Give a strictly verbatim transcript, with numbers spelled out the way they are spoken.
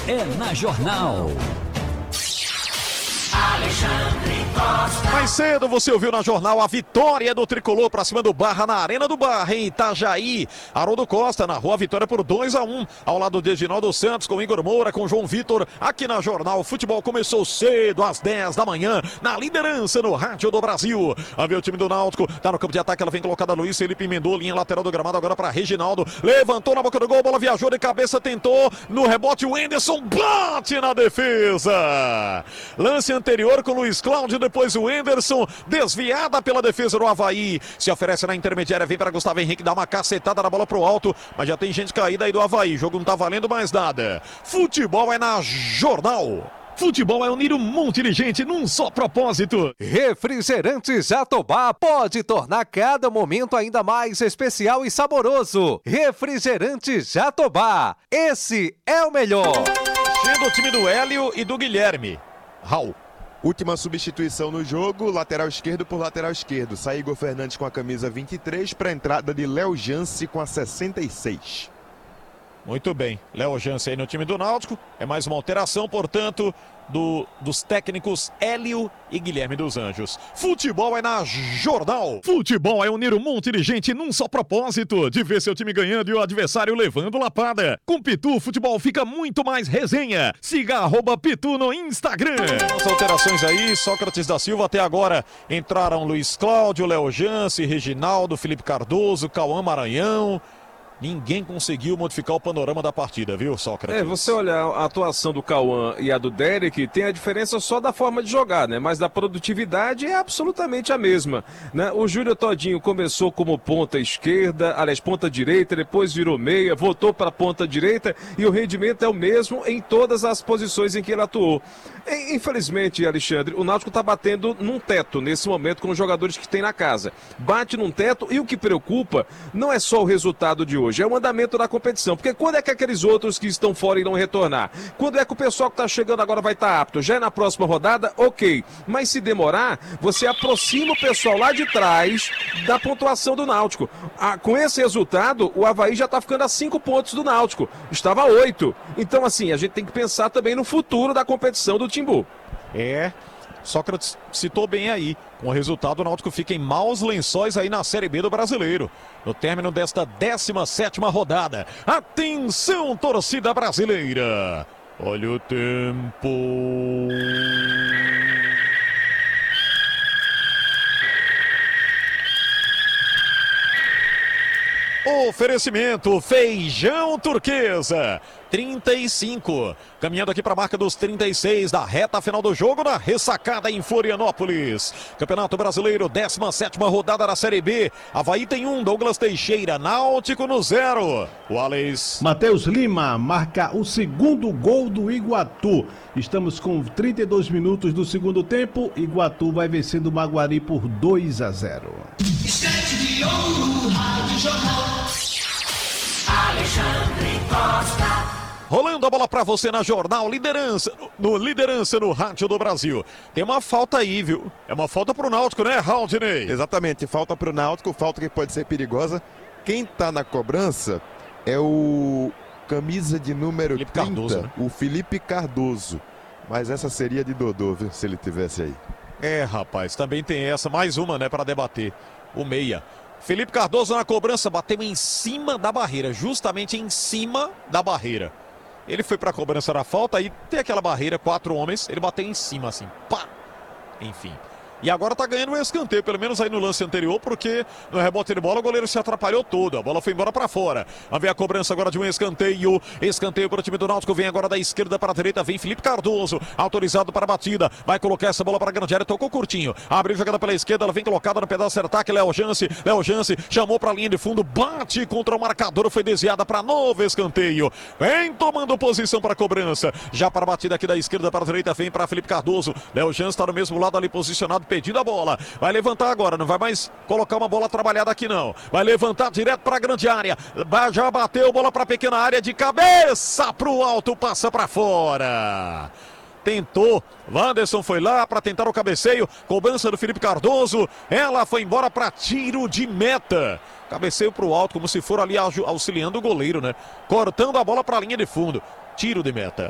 é na Jornal. Alexandre Costa. Mais cedo você ouviu na Jornal a vitória do Tricolor para cima do Barra na Arena do Barra, em Itajaí. Haroldo Costa narrou a vitória por dois a um, ao lado de Edinaldo Santos, com Igor Moura, com João Vitor. Aqui na Jornal, o futebol começou cedo, às dez da manhã, na liderança no Rádio do Brasil. A ver o time do Náutico, tá no campo de ataque, ela vem colocada Luiz Felipe emendou, linha lateral do gramado agora para Reginaldo. Levantou na boca do gol, bola viajou de cabeça, tentou, no rebote o Enderson bate na defesa. Lance anterior com o Luiz Cláudio, depois o Enderson, desviada pela defesa do Avaí, se oferece na intermediária, vem para Gustavo Henrique, dá uma cacetada na bola pro alto, mas já tem gente caída aí do Avaí, o jogo não tá valendo mais nada. Futebol é na Jornal. Futebol é unir um monte de gente num só propósito. Refrigerantes Jatobá pode tornar cada momento ainda mais especial e saboroso. Refrigerantes Jatobá, esse é o melhor. Chega o time do Hélio e do Guilherme. Raul. Última substituição no jogo, lateral esquerdo por lateral esquerdo. Sai Igor Fernandes com a camisa vinte e três para a entrada de Léo Jance com a sessenta e seis. Muito bem, Léo Jance aí no time do Náutico. É mais uma alteração, portanto, do, dos técnicos Hélio e Guilherme dos Anjos. Futebol é na Jornal. Futebol é unir um monte de gente num só propósito, de ver seu time ganhando e o adversário levando lapada. Com Pitu, futebol fica muito mais resenha. Siga arroba Pitu no Instagram. As alterações aí, Sócrates da Silva até agora entraram Luiz Cláudio, Léo Jance, Reginaldo, Felipe Cardoso, Cauã Maranhão. Ninguém conseguiu modificar o panorama da partida, viu, Sócrates? É, você olhar a atuação do Cauã e a do Derek, tem a diferença só da forma de jogar, né? Mas da produtividade é absolutamente a mesma, né? O Júlio Todinho começou como ponta esquerda, aliás, ponta direita, depois virou meia, voltou para ponta direita e o rendimento é o mesmo em todas as posições em que ele atuou. E, infelizmente, Alexandre, o Náutico está batendo num teto nesse momento com os jogadores que tem na casa. Bate num teto e o que preocupa não é só o resultado de hoje, é o andamento da competição, porque quando é que aqueles outros que estão fora irão retornar? Quando é que o pessoal que está chegando agora vai estar apto? Já é na próxima rodada? Ok, mas se demorar, você aproxima o pessoal lá de trás da pontuação do Náutico. Ah, com esse resultado, o Avaí já está ficando a cinco pontos do Náutico, estava a oito. Então assim, a gente tem que pensar também no futuro da competição do Timbu. É, Sócrates citou bem aí. Com o resultado, o Náutico fica em maus lençóis aí na Série B do Brasileiro. No término desta décima sétima rodada. Atenção, torcida brasileira. Olha o tempo. Oferecimento Feijão Turquesa. trinta e cinco. Caminhando aqui para a marca dos trinta e seis da reta final do jogo na ressacada em Florianópolis. Campeonato Brasileiro, décima sétima rodada da Série B. Avaí tem um, Douglas Teixeira, Náutico no zero. O Alex. Matheus Lima marca o segundo gol do Iguatu. Estamos com trinta e dois minutos do segundo tempo. Iguatu vai vencendo o Maguari por dois a zero. Estante de ouro, Rádio Jornal. Alexandre Costa. Rolando a bola pra você na Jornal, liderança no, liderança no Rádio do Brasil. Tem uma falta aí, viu? É uma falta pro Náutico, né, Raudinei? Exatamente, falta pro Náutico, falta que pode ser perigosa. Quem tá na cobrança é o camisa de número Felipe trinta, Cardoso, né? o Felipe Cardoso. Mas essa seria de Dodô, viu, se ele tivesse aí. É, rapaz, também tem essa, mais uma, né, para debater. O meia. Felipe Cardoso na cobrança, bateu em cima da barreira, justamente em cima da barreira. Ele foi para a cobrança da falta, aí tem aquela barreira, quatro homens, ele bateu em cima assim, pá! Enfim. E agora tá ganhando um escanteio, pelo menos aí no lance anterior, porque no rebote de bola o goleiro se atrapalhou todo. A bola foi embora pra fora. Vamos ver a cobrança agora de um escanteio. Escanteio para o time do Náutico. Vem agora da esquerda para a direita. Vem Felipe Cardoso, autorizado para a batida. Vai colocar essa bola para a grande área. Tocou curtinho. Abriu jogada pela esquerda. Ela vem colocada no pedaço de ataque. Léo Jance. Léo Jance chamou para a linha de fundo. Bate contra o marcador. Foi desviada para novo escanteio. Vem tomando posição para a cobrança. Já para a batida aqui da esquerda para a direita. Vem para Felipe Cardoso. Léo Jance está no mesmo lado ali posicionado, pedindo a bola. Vai levantar agora, não vai mais colocar uma bola trabalhada aqui não. Vai levantar direto para a grande área. Já bateu, bola para a pequena área, de cabeça para o alto, passa para fora. Tentou, Wanderson foi lá para tentar o cabeceio, cobrança do Felipe Cardoso, ela foi embora para tiro de meta. Cabeceio para o alto, como se for ali auxiliando o goleiro, né? Cortando a bola para a linha de fundo. Tiro de meta.